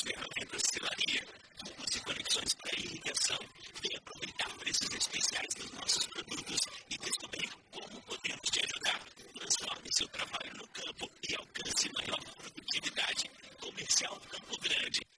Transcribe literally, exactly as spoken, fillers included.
ferramentas de selaria, tubos e conexões para irrigação. Venha aproveitar preços especiais dos nossos produtos e descobrir como podemos te ajudar. Transforme seu trabalho no campo